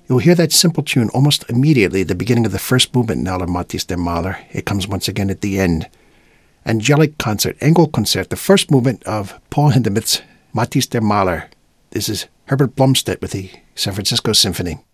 You'll hear that simple tune almost immediately at the beginning of the first movement in Aller Matthäus der Maler. It comes once again at the end. Angelic Concert, Engelkonzert, the first movement of Paul Hindemith's Matthäus der Maler. This is Herbert Blomstedt with the San Francisco Symphony.